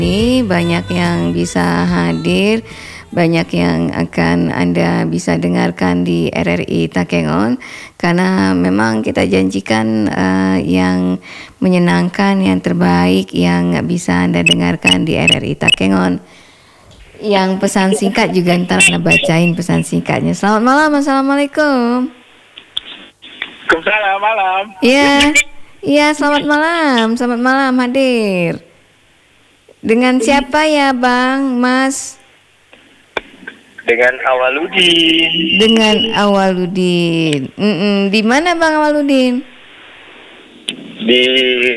ini banyak yang bisa hadir, banyak yang akan Anda bisa dengarkan di RRI Takengon karena memang kita janjikan yang menyenangkan, yang terbaik yang bisa Anda dengarkan di RRI Takengon. Yang pesan singkat juga ntar Anda bacain pesan singkatnya. Selamat malam, Assalamualaikum. Waalaikumsalam, malam. Iya, selamat malam hadir. Dengan siapa ya Bang, Mas? Dengan Awaludin. Dengan Awaludin. Di mana Bang Awaludin? Di